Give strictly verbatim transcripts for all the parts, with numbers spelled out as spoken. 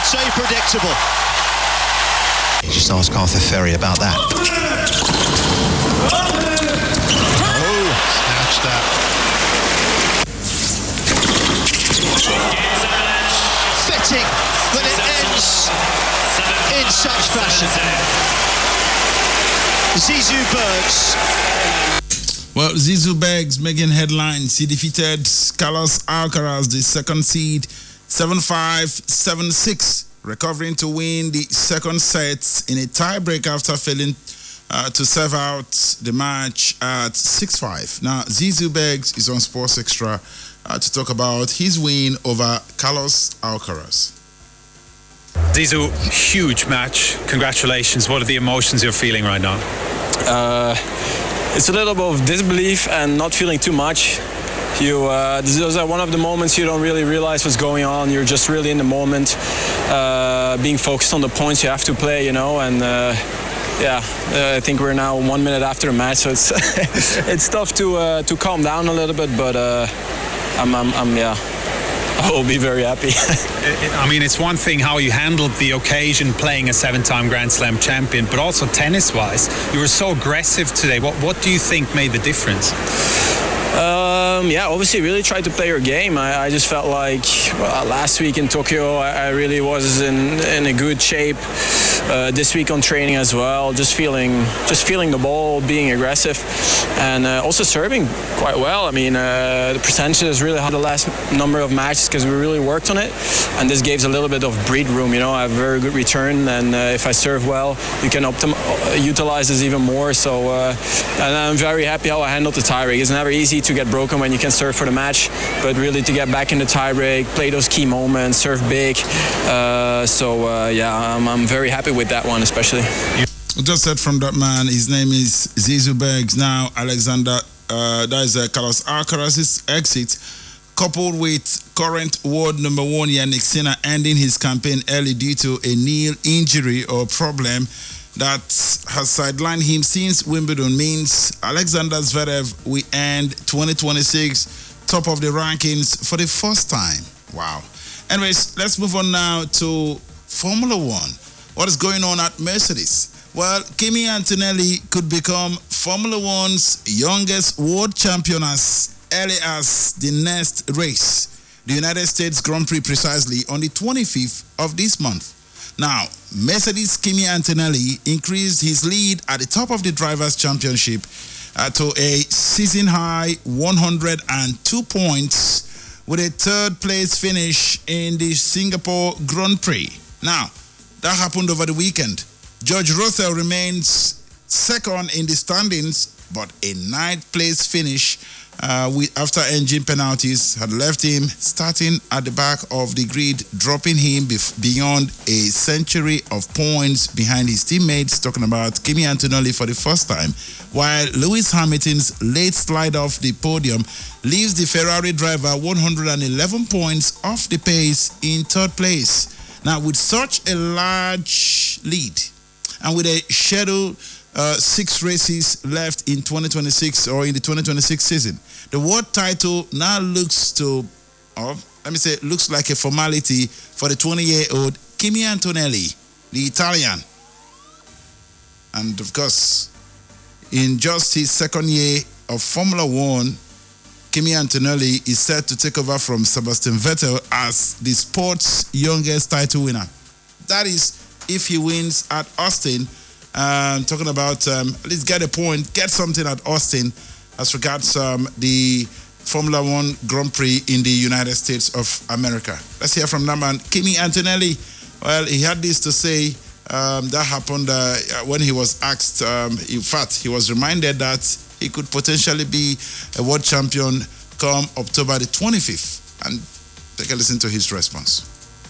say predictable. Just ask Arthur Ferry about that. Oh, snatched that. Fitting that it ends in such fashion. Zizou Bergs. Well, Zizou Bergs making headlines. He defeated Carlos Alcaraz, the second seed, seven five, seven six, recovering to win the second set in a tiebreak after failing uh, to serve out the match at six five. Now, Zizou Bergs is on Sports Extra uh, to talk about his win over Carlos Alcaraz. Zizou, huge match. Congratulations. What are the emotions you're feeling right now? Uh, it's a little bit of disbelief and not feeling too much. You, uh, those are one of the moments you don't really realize what's going on. You're just really in the moment, uh, being focused on the points you have to play, you know, and uh, yeah, uh, I think we're now one minute after the match, so it's it's tough to uh, to calm down a little bit, but uh, I'm, I'm, I'm yeah. I will be very happy. I mean, it's one thing how you handled the occasion playing a seven-time Grand Slam champion, but also tennis-wise, you were so aggressive today. What what do you think made the difference? Um, yeah, obviously really tried to play your game. I, I just felt like well, last week in Tokyo I, I really was in, in a good shape. Uh, this week on training as well, just feeling just feeling the ball, being aggressive, and uh, also serving quite well. I mean, uh, the percentage is really high the last number of matches because we really worked on it, and this gives a little bit of breathe room. You know, I have a very good return, and uh, if I serve well, you can optim- utilize this even more. So, uh, and I'm very happy how I handled the tiebreak. It's never easy to get broken when you can serve for the match, but really to get back in the tiebreak, play those key moments, serve big. Uh, so uh, yeah, I'm, I'm very happy with that one especially. Just said from that man, his name is Zizou Bergs. Now Alexander, uh, that is uh, Carlos Alcaraz's exit, coupled with current world number one Yannick Sinner ending his campaign early due to a knee injury or problem that has sidelined him since Wimbledon, means Alexander Zverev will end twenty twenty-six top of the rankings for the first time. Wow. Anyways, let's move on now to Formula One. What is going on at Mercedes? Well, Kimi Antonelli could become Formula One's youngest world champion as early as the next race, the United States Grand Prix, precisely on the twenty-fifth of this month. Now, Mercedes' Kimi Antonelli increased his lead at the top of the Drivers' Championship uh, to a season-high one hundred two points with a third-place finish in the Singapore Grand Prix. Now, that happened over the weekend. George Russell remains second in the standings, but a ninth-place finish uh, with, after engine penalties had left him starting at the back of the grid, dropping him bef- beyond a century of points behind his teammates, talking about Kimi Antonelli for the first time, while Lewis Hamilton's late slide off the podium leaves the Ferrari driver one hundred eleven points off the pace in third place. Now, with such a large lead and with a scheduled uh, six races left in twenty twenty-six or in the twenty twenty-six season, the world title now looks to, or let me say, looks like a formality for the twenty-year-old Kimi Antonelli, the Italian. And of course, in just his second year of Formula One, Kimi Antonelli is set to take over from Sebastian Vettel as the sport's youngest title winner. That is, if he wins at Austin. Um, talking about, um, let's get a point, get something at Austin as regards um, the Formula One Grand Prix in the United States of America. Let's hear from that man, Kimi Antonelli. Well, he had this to say. Um, that happened uh, when he was asked, um, in fact, he was reminded that he could potentially be a world champion come October the twenty-fifth. And take a listen to his response.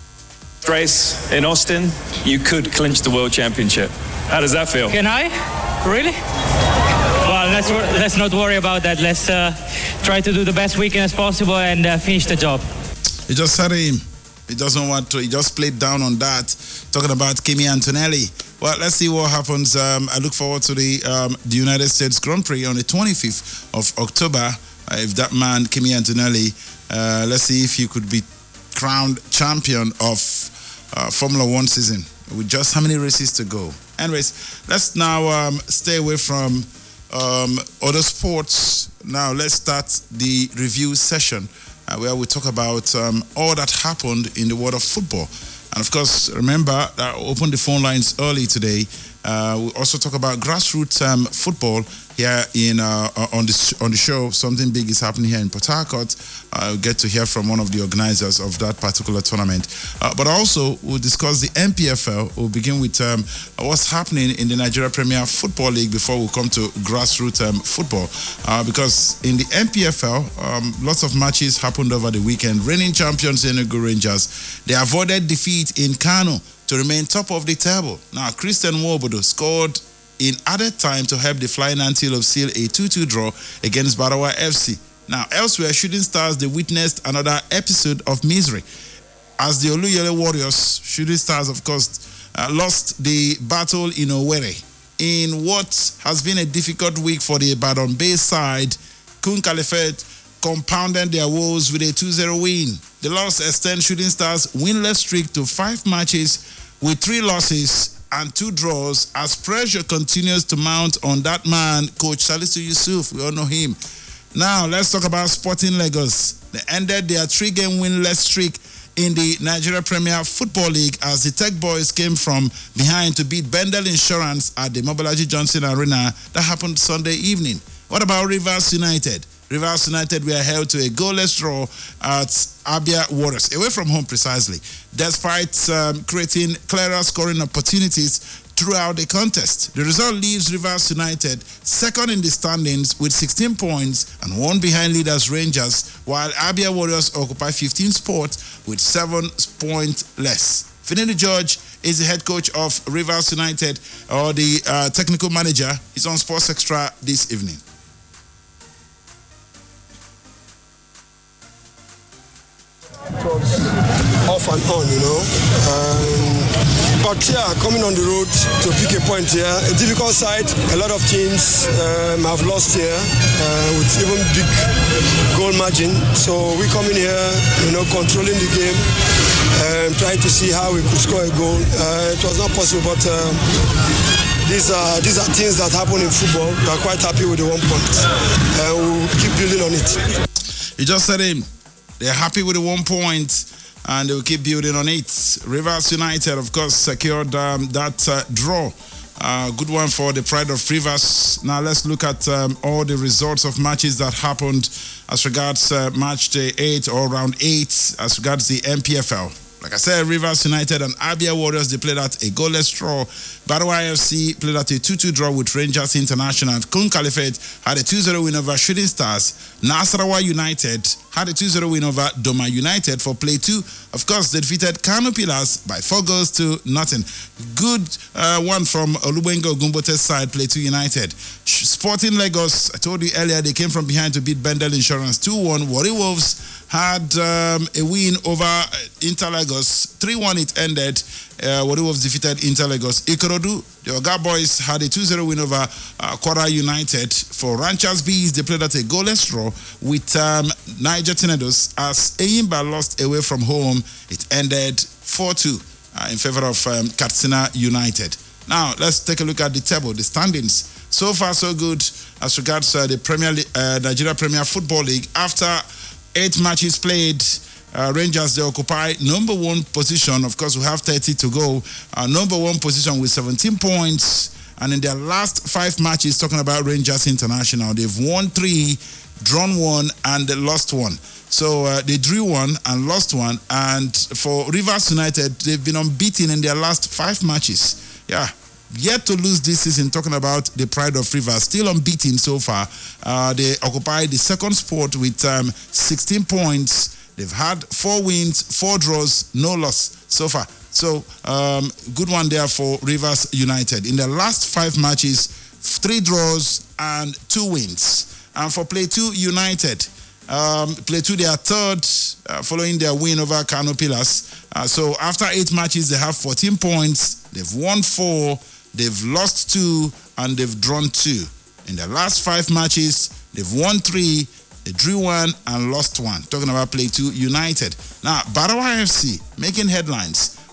Race in Austin, you could clinch the world championship. How does that feel? Can I? Really? Well, let's, let's not worry about that. Let's uh, try to do the best weekend as possible and uh, finish the job. You just heard him. He doesn't want to. He just played down on that, talking about Kimi Antonelli. Well, let's see what happens. Um, I look forward to the um, the United States Grand Prix on the twenty-fifth of October. Uh, if that man, Kimi Antonelli, uh, let's see if he could be crowned champion of uh, Formula One season with just how many races to go. Anyways, let's now um, stay away from um, other sports. Now let's start the review session uh, where we talk about um, all that happened in the world of football. And of course, remember that I opened the phone lines early today. Uh, we also talk about grassroots um, football here in uh, on the on the show. Something big is happening here in Port Harcourt. Uh, we'll get to hear from one of the organizers of that particular tournament. Uh, but also, we'll discuss the N P F L. We'll begin with um, what's happening in the Nigeria Premier Football League before we come to grassroots um, football. Uh, because in the N P F L, um, lots of matches happened over the weekend. Reigning champions Enugu Rangers, they avoided defeat in Kano to remain top of the table. Now, Christian Nwobodo scored in added time to help the Flying Antelope seal a two two draw against Barawa F C. Now, elsewhere, Shooting Stars, they witnessed another episode of misery as the Oluyole Warriors, Shooting Stars, of course, uh, lost the battle in Owerri. In what has been a difficult week for the Ibadan Bay side, Kun Kalifet compounded their woes with a two zero win. The loss extends Shooting Stars' winless streak to five matches with three losses and two draws as pressure continues to mount on that man, Coach Salisu Yusuf. We all know him. Now, let's talk about Sporting Lagos. They ended their three-game winless streak in the Nigeria Premier Football League as the Tech Boys came from behind to beat Bendel Insurance at the Mobolaji Johnson Arena. That happened Sunday evening. What about Rivers United? Rivers United were held to a goalless draw at Abia Warriors, away from home precisely, despite um, creating clearer scoring opportunities throughout the contest. The result leaves Rivers United second in the standings with sixteen points and one behind leaders Rangers, while Abia Warriors occupy fifteenth spot with seven points less. Finidi George is the head coach of Rivers United, or the uh, technical manager. He's on Sports Extra this evening. It was off and on, you know. Um, but yeah, coming on the road to pick a point here, a difficult side. A lot of teams um, have lost here uh, with even big goal margin. So we come in here, you know, controlling the game, um, trying to see how we could score a goal. Uh, it was not possible, but uh, these are these are things that happen in football. We are quite happy with the one point. Uh, we'll keep building on it. You just said him. They're happy with the one point and they'll keep building on it. Rivers United, of course, secured um, that uh, draw. Uh, good one for the pride of Rivers. Now let's look at um, all the results of matches that happened as regards uh, match day eight or round eight as regards the N P F L. Like I said, Rivers United and Abia Warriors, they played at a goalless draw. Barawa F C played at a two two draw with Rangers International. Kun Kalifet had a two zero win over Shooting Stars. Nasarawa United had a two zero win over Doma United for play two. Of course, they defeated Kano Pillars by four goals to nothing. Good uh, one from Olubengo Gumbote's side, play two United. Sporting Lagos, I told you earlier, they came from behind to beat Bendel Insurance two one. Warri Wolves had um, a win over Inter Lagos. three one it ended. Uh, Warri Wolves defeated Inter Lagos. Ikorodu, the Oga Boys had a two zero win over uh, Kwara United. For Ranchers Bees, they played at a goalless draw with um, Niger Tornadoes as Eyimba lost away from home. It ended four two uh, in favor of um, Katsina United. Now, let's take a look at the table, the standings. So far, so good as regards uh, the Premier Le- uh, Nigeria Premier Football League. After eight matches played, uh, Rangers, they occupy number one position. Of course, we have thirty to go. Uh, number one position with seventeen points. And in their last five matches, talking about Rangers International, they've won three, drawn one, and they lost one. So uh, they drew one and lost one. And for Rivers United, they've been unbeaten in their last five matches. Yeah. Yet to lose this season, talking about the pride of Rivers, still unbeaten so far. Uh, they occupy the second spot with um, sixteen points. They've had four wins, four draws, no loss so far. So, um, good one there for Rivers United. In their last five matches, three draws and two wins. And for Play two United, um, Play two, they are third, uh, following their win over Kano Pillars. Uh, so, after eight matches, they have fourteen points. They've won four. They've lost two and they've drawn two. In their last five matches, they've won three, they drew one and lost one. Talking about Play two United. Now, Barawa F C making headlines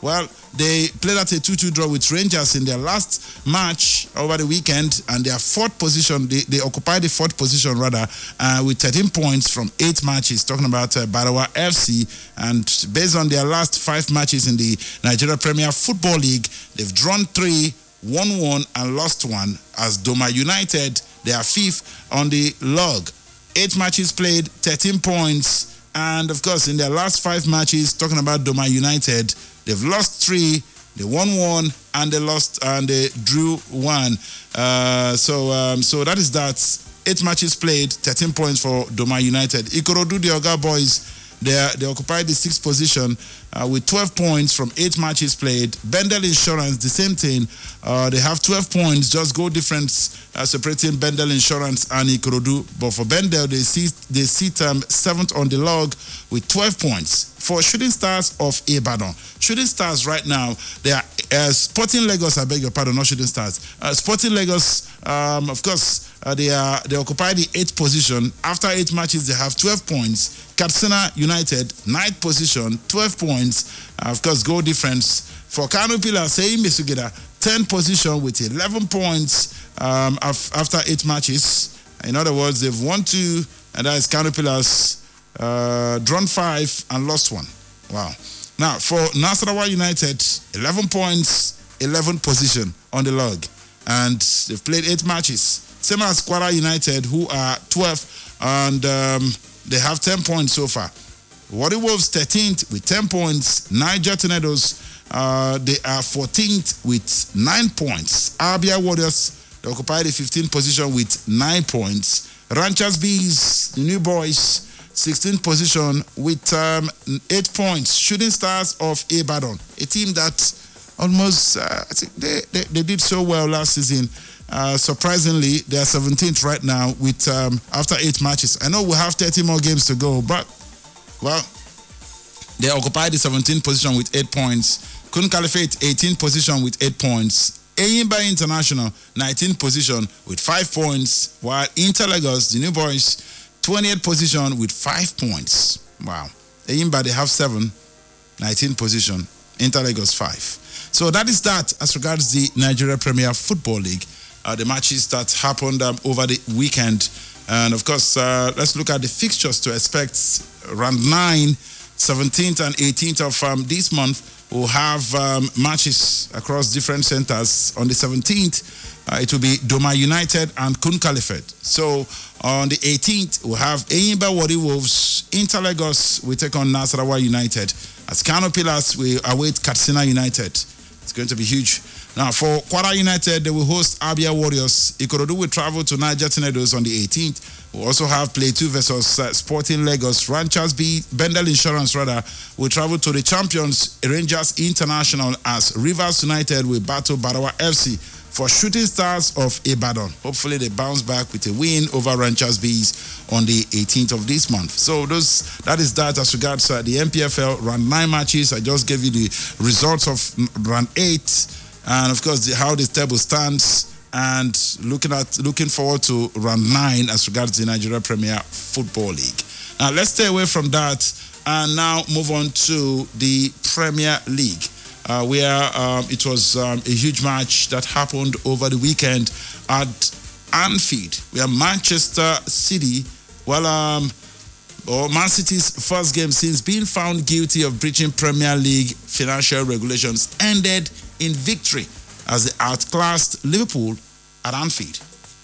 Well, they played at a two two draw with Rangers in their last match over the weekend, and they are fourth position. They, they occupy the fourth position rather, uh, with thirteen points from eight matches. Talking about uh, Barawa F C, and based on their last five matches in the Nigeria Premier Football League, they've drawn three, won one, and lost one. As Doma United, they are fifth on the log. Eight matches played, thirteen points, and of course, in their last five matches, talking about Doma United, they've lost three, they won one, and they lost and they drew one. Uh, so, um, so that is that. Eight matches played, thirteen points for Doma United. Ikorodu, the Oga boys, they are, they occupy the sixth position uh, with twelve points from eight matches played. Bendel Insurance, the same thing. Uh, they have twelve points, just goal difference uh, separating Bendel Insurance and Ikorodu. But for Bendel, they sit they sit um, seventh on the log with twelve points. For Shooting Stars of Ibadan, Shooting Stars right now, they are uh, Sporting Lagos. I beg your pardon, not Shooting Stars. Uh, Sporting Lagos, um, of course, uh, they are they occupy the eighth position. After eight matches, they have twelve points. Katsina United, ninth position, twelve points. Uh, of course, goal difference. For Kano Pillars, Seyi Mesugida, tenth position with eleven points um, after eight matches. In other words, they've won two, and that is Kano Pillars. Uh, drawn five and lost one. Wow. Now, for Nasarawa United, eleven points, eleventh position on the log. And they've played eight matches. Same as Kwara United, who are twelfth, and um, they have ten points so far. Warri Wolves, thirteenth with ten points. Niger Tornadoes, uh, they are fourteenth with nine points. Abia Warriors, they occupy the fifteenth position with nine points. Ranchers Bees, the new boys, sixteenth position with um, eight points. Shooting Stars of Ibadan, a team that almost, uh, I think they, they, they did so well last season. Uh, surprisingly, they are seventeenth right now with um, after eight matches. I know we have thirty more games to go, but, well, they occupy the seventeenth position with eight points. Kun Caliphate, eighteenth position with eight points. Eyimba International, nineteenth position with five points, while Inter Lagos, the new boys, twentieth position with five points. Wow. Eyimba, they have seven, nineteenth position. Inter Lagos, five. So that is that as regards the Nigeria Premier Football League. Uh, the matches that happened um, over the weekend. And of course, uh, let's look at the fixtures to expect. Round nine, seventeenth and eighteenth of um, this month, we'll have um, matches across different centers. On the seventeenth, uh, it will be Doma United and Kun Caliphate. So on the eighteenth, we'll have Eyimba Warri Wolves. Inter Lagos will take on Nasarawa United. As Kano Pillars, we await Katsina United. It's going to be huge. Now, for Kwara United, they will host Abia Warriors. Ikorodu will travel to Niger Tornadoes on the eighteenth. We'll also have Play two versus uh, Sporting Lagos. Ranchers B, Bendel Insurance, rather, will travel to the champions, Rangers International, as Rivers United will battle Barawa F C. For Shooting Stars of Ibadan, hopefully they bounce back with a win over Ranchers Bees on the eighteenth of this month. So those that is that as regards uh, the N P F L round nine matches. I just gave you the results of round eight, and of course the, how the table stands, and looking at looking forward to round nine as regards the Nigeria Premier Football League. Now let's stay away from that and now move on to the Premier League. Uh, where um, it was um, a huge match that happened over the weekend at Anfield, where Manchester City, well, um, or Man City's first game since being found guilty of breaching Premier League financial regulations, ended in victory as they outclassed Liverpool at Anfield.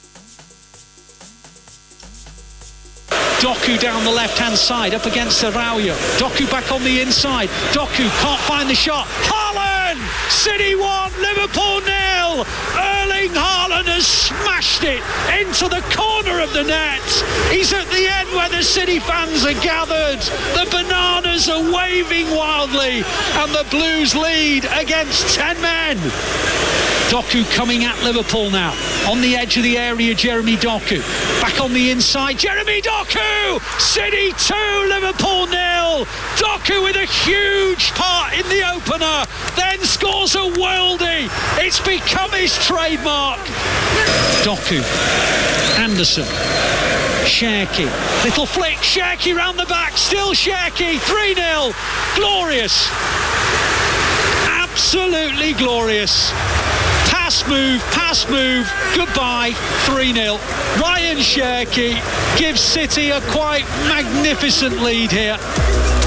Doku down the left-hand side, up against Araujo. Doku back on the inside. Doku can't find the shot. Haaland! City one, Liverpool nil. Erling Haaland has smashed it into the corner of the net. He's at the end where the City fans are gathered. The bananas are waving wildly, and the Blues lead against ten men. Doku coming at Liverpool now. On the edge of the area, Jeremy Doku. Back on the inside, Jeremy Doku! City two, Liverpool nil. Doku with a huge part in the opener, then scores a worldie. It's become his trademark. Doku, Anderson, Cherki. Little flick, Cherki round the back, still Cherki. three nil. Glorious. Absolutely glorious. Pass move, pass move, goodbye, three nil. Ryan Cherki gives City a quite magnificent lead here.